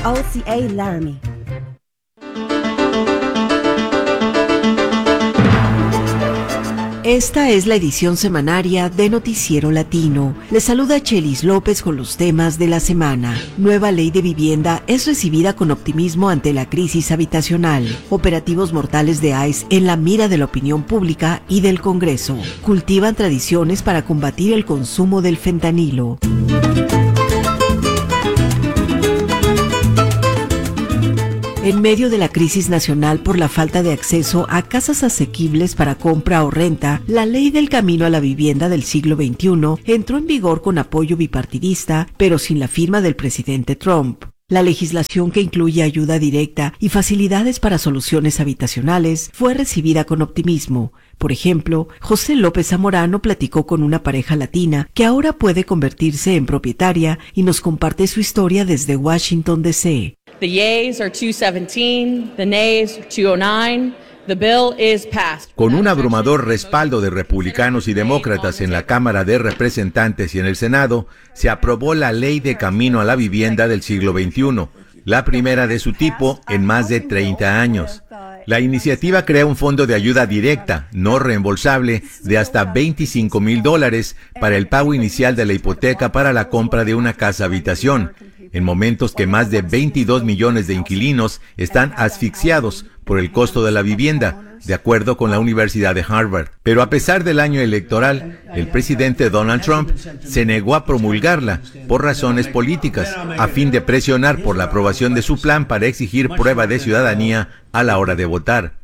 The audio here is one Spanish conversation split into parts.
OCA Laramie. Esta es la edición semanaria de Noticiero Latino. Les saluda Chelis López con los temas de la semana. Nueva ley de vivienda es recibida con optimismo ante la crisis habitacional. Operativos mortales de ICE en la mira de la opinión pública y del Congreso. Cultivan tradiciones para combatir el consumo del fentanilo. En medio de la crisis nacional por la falta de acceso a casas asequibles para compra o renta, la Ley del Camino a la Vivienda del siglo XXI entró en vigor con apoyo bipartidista, pero sin la firma del presidente Trump. La legislación, que incluye ayuda directa y facilidades para soluciones habitacionales, fue recibida con optimismo. Por ejemplo, José López Zamorano platicó con una pareja latina que ahora puede convertirse en propietaria y nos comparte su historia desde Washington, D.C. The yeas are 217, the nays 209. The bill is passed. Con un abrumador respaldo de republicanos y demócratas en la Cámara de Representantes y en el Senado, se aprobó la Ley de Camino a la Vivienda del siglo XXI, la primera de su tipo en más de 30 años. La iniciativa crea un fondo de ayuda directa, no reembolsable, de hasta $25,000 para el pago inicial de la hipoteca para la compra de una casa habitación, en momentos que más de 22 millones de inquilinos están asfixiados por el costo de la vivienda, de acuerdo con la Universidad de Harvard. Pero a pesar del año electoral, el presidente Donald Trump se negó a promulgarla por razones políticas, a fin de presionar por la aprobación de su plan para exigir prueba de ciudadanía a la hora de votar.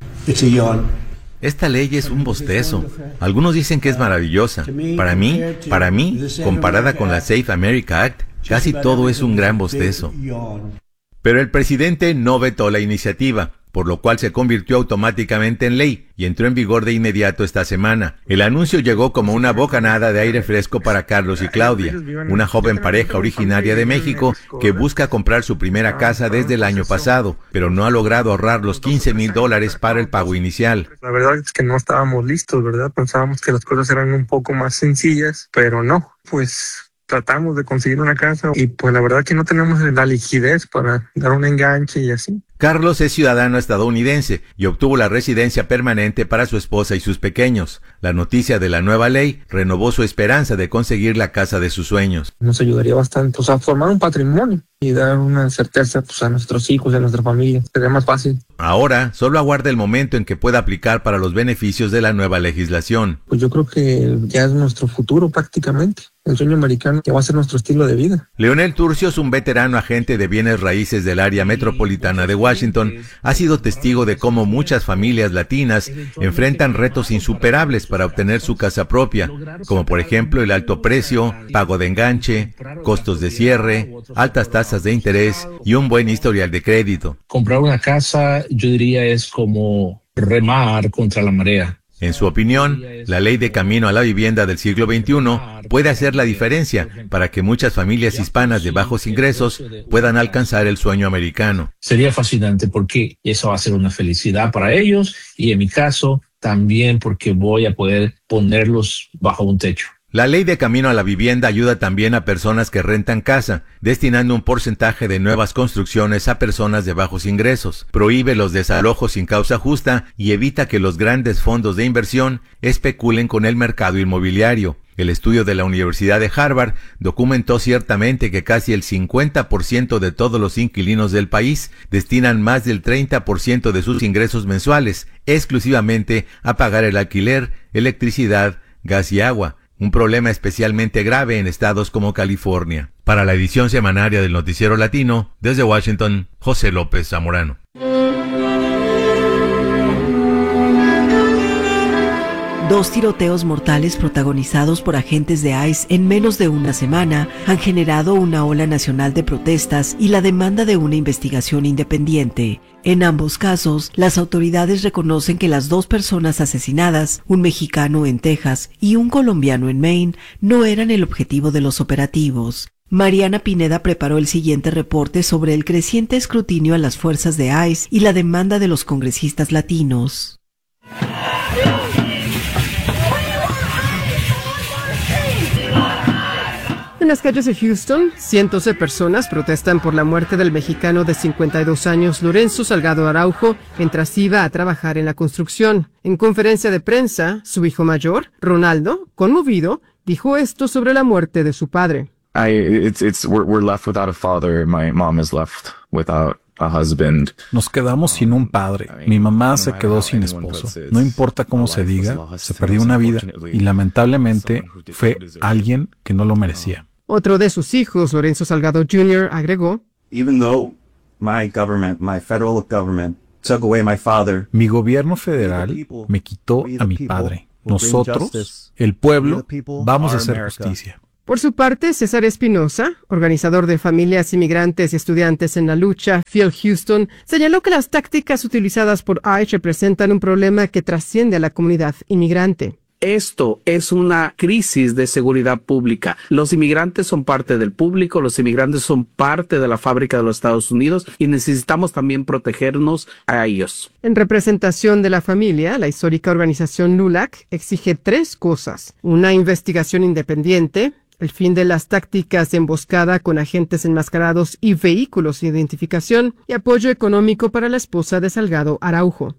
Esta ley es un bostezo. Algunos dicen que es maravillosa. Para mí, comparada con la Safe America Act, casi todo es un gran bostezo. Pero el presidente no vetó la iniciativa, por lo cual se convirtió automáticamente en ley y entró en vigor de inmediato esta semana. El anuncio llegó como una bocanada de aire fresco para Carlos y Claudia, una joven pareja originaria de México que busca comprar su primera casa desde el año pasado, pero no ha logrado ahorrar los $15,000 para el pago inicial. La verdad es que no estábamos listos, ¿verdad? Pensábamos que las cosas eran un poco más sencillas, pero no, pues tratamos de conseguir una casa y pues la verdad que no tenemos la liquidez para dar un enganche y así. Carlos es ciudadano estadounidense y obtuvo la residencia permanente para su esposa y sus pequeños. La noticia de la nueva ley renovó su esperanza de conseguir la casa de sus sueños. Nos ayudaría bastante, a formar un patrimonio y dar una certeza a nuestros hijos y a nuestra familia. Sería más fácil. Ahora solo aguarda el momento en que pueda aplicar para los beneficios de la nueva legislación. Pues yo creo que ya es nuestro futuro prácticamente. El sueño americano que va a ser nuestro estilo de vida. Leonel Turcios, un veterano agente de bienes raíces del área metropolitana de Washington, ha sido testigo de cómo muchas familias latinas enfrentan retos insuperables para obtener su casa propia, como por ejemplo el alto precio, pago de enganche, costos de cierre, altas tasas de interés y un buen historial de crédito. Comprar una casa, yo diría, es como remar contra la marea. En su opinión, la Ley de Camino a la Vivienda del siglo XXI puede hacer la diferencia para que muchas familias hispanas de bajos ingresos puedan alcanzar el sueño americano. Sería fascinante porque eso va a ser una felicidad para ellos y en mi caso también porque voy a poder ponerlos bajo un techo. La Ley de Camino a la Vivienda ayuda también a personas que rentan casa, destinando un porcentaje de nuevas construcciones a personas de bajos ingresos. Prohíbe los desalojos sin causa justa y evita que los grandes fondos de inversión especulen con el mercado inmobiliario. El estudio de la Universidad de Harvard documentó ciertamente que casi el 50% de todos los inquilinos del país destinan más del 30% de sus ingresos mensuales exclusivamente a pagar el alquiler, electricidad, gas y agua. Un problema especialmente grave en estados como California. Para la edición semanaria del Noticiero Latino, desde Washington, José López Zamorano. Dos tiroteos mortales protagonizados por agentes de ICE en menos de una semana han generado una ola nacional de protestas y la demanda de una investigación independiente. En ambos casos, las autoridades reconocen que las dos personas asesinadas, un mexicano en Texas y un colombiano en Maine, no eran el objetivo de los operativos. Mariana Pineda preparó el siguiente reporte sobre el creciente escrutinio a las fuerzas de ICE y la demanda de los congresistas latinos. En las calles de Houston, cientos de personas protestan por la muerte del mexicano de 52 años, Lorenzo Salgado Araujo, mientras iba a trabajar en la construcción. En conferencia de prensa, su hijo mayor, Ronaldo, conmovido, dijo esto sobre la muerte de su padre. We're left without a father. My mom is left without a husband. Nos quedamos sin un padre. Mi mamá se quedó sin esposo. No importa cómo se diga, se perdió una vida y lamentablemente fue alguien que no lo merecía. Otro de sus hijos, Lorenzo Salgado Jr., agregó: mi gobierno federal me quitó a mi padre. Nosotros, el pueblo, vamos a hacer justicia. Por su parte, César Espinosa, organizador de familias inmigrantes y estudiantes en la lucha, Fiel Houston, señaló que las tácticas utilizadas por ICE representan un problema que trasciende a la comunidad inmigrante. Esto es una crisis de seguridad pública. Los inmigrantes son parte del público, los inmigrantes son parte de la fábrica de los Estados Unidos y necesitamos también protegernos a ellos. En representación de la familia, la histórica organización LULAC exige 3 cosas: una investigación independiente, el fin de las tácticas de emboscada con agentes enmascarados y vehículos de identificación, y apoyo económico para la esposa de Salgado Araujo.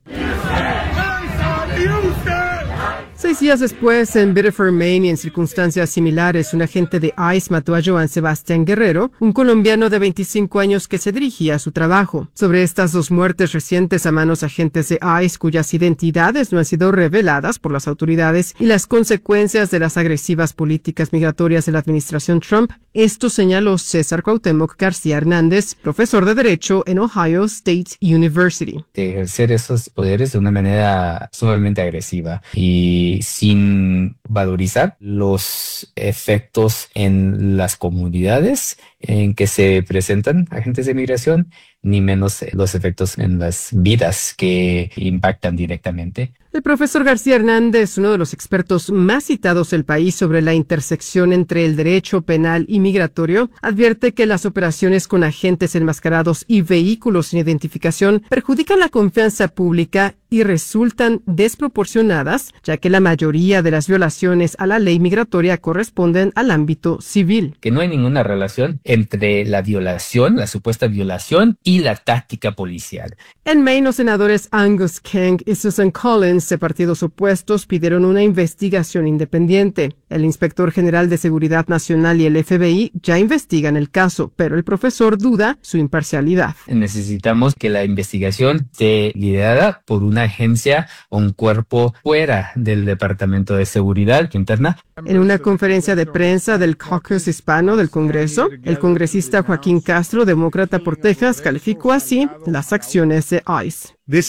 6 días después, en Biddeford, Maine, y en circunstancias similares, un agente de ICE mató a Joan Sebastián Guerrero, un colombiano de 25 años que se dirigía a su trabajo. Sobre estas 2 muertes recientes a manos de agentes de ICE, cuyas identidades no han sido reveladas por las autoridades, y las consecuencias de las agresivas políticas migratorias de la administración Trump, esto señaló César Cuauhtémoc García Hernández, profesor de Derecho en Ohio State University. De ejercer esos poderes de una manera sumamente agresiva y sin valorizar los efectos en las comunidades en que se presentan agentes de migración, ni menos los efectos en las vidas que impactan directamente. El profesor García Hernández, uno de los expertos más citados del país sobre la intersección entre el derecho penal y migratorio, advierte que las operaciones con agentes enmascarados y vehículos sin identificación perjudican la confianza pública y resultan desproporcionadas, ya que la mayoría de las violaciones a la ley migratoria corresponden al ámbito civil. Que no hay ninguna relación entre la violación, la supuesta violación, y la táctica policial. En Maine, los senadores Angus King y Susan Collins, de partidos opuestos, pidieron una investigación independiente. El inspector general de Seguridad Nacional y el FBI ya investigan el caso, pero el profesor duda su imparcialidad. Necesitamos que la investigación esté liderada por una agencia o un cuerpo fuera del Departamento de Seguridad Interna. En una conferencia de prensa del Caucus Hispano del Congreso, el congresista Joaquín Castro, demócrata por Texas, calificó así las acciones de ICE.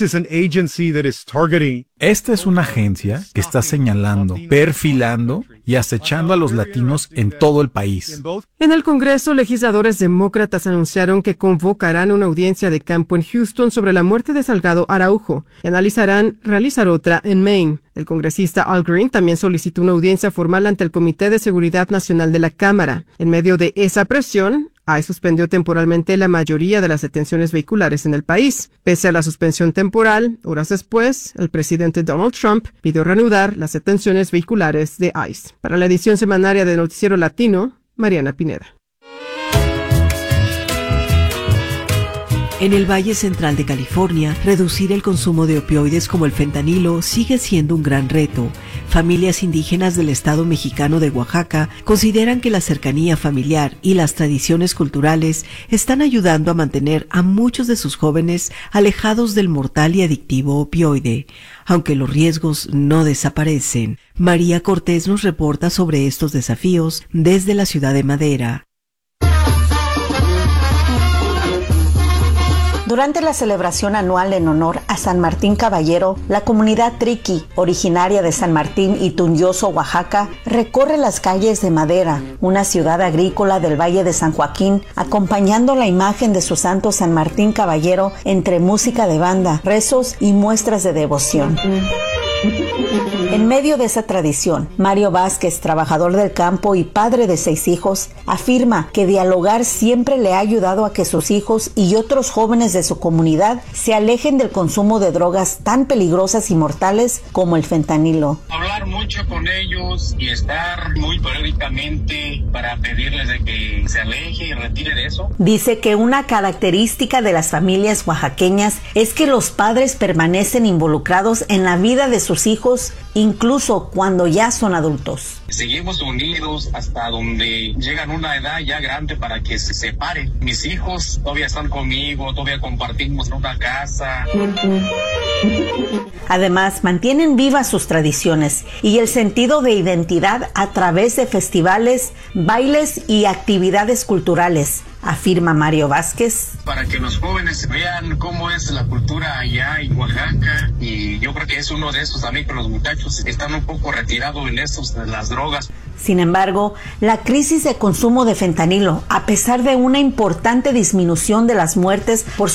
Esta es una agencia que está señalando, perfilando y acechando a los latinos en todo el país. En el Congreso, legisladores demócratas anunciaron que convocarán una audiencia de campo en Houston sobre la muerte de Salgado Araujo y analizarán realizar otra en Maine. El congresista Al Green también solicitó una audiencia formal ante el Comité de Seguridad Nacional de la Cámara. En medio de esa presión, ICE suspendió temporalmente la mayoría de las detenciones vehiculares en el país. Pese a la suspensión temporal, horas después, el presidente Donald Trump pidió reanudar las detenciones vehiculares de ICE. Para la edición semanaria de Noticiero Latino, Mariana Pineda. En el Valle Central de California, reducir el consumo de opioides como el fentanilo sigue siendo un gran reto. Familias indígenas del estado mexicano de Oaxaca consideran que la cercanía familiar y las tradiciones culturales están ayudando a mantener a muchos de sus jóvenes alejados del mortal y adictivo opioide, aunque los riesgos no desaparecen. María Cortés nos reporta sobre estos desafíos desde la ciudad de Madera. Durante la celebración anual en honor a San Martín Caballero, la comunidad Triqui, originaria de San Martín y Tunyoso, Oaxaca, recorre las calles de Madera, una ciudad agrícola del Valle de San Joaquín, acompañando la imagen de su santo San Martín Caballero entre música de banda, rezos y muestras de devoción. En medio de esa tradición, Mario Vázquez, trabajador del campo y padre de 6 hijos, afirma que dialogar siempre le ha ayudado a que sus hijos y otros jóvenes de su comunidad se alejen del consumo de drogas tan peligrosas y mortales como el fentanilo. Hablar mucho con ellos y estar muy periódicamente para pedirles de que se aleje y retire de eso. Dice que una característica de las familias oaxaqueñas es que los padres permanecen involucrados en la vida de sus hijos incluso cuando ya son adultos. Seguimos unidos hasta donde llegan a una edad ya grande para que se separen. Mis hijos todavía están conmigo, todavía compartimos una casa. Además, mantienen vivas sus tradiciones y el sentido de identidad a través de festivales, bailes y actividades culturales, afirma Mario Vázquez. Para que los jóvenes vean cómo es la cultura allá en Oaxaca, y yo creo que es uno de esos también que los muchachos están un poco retirados en estos de las drogas. Sin embargo, la crisis de consumo de fentanilo, a pesar de una importante disminución de las muertes por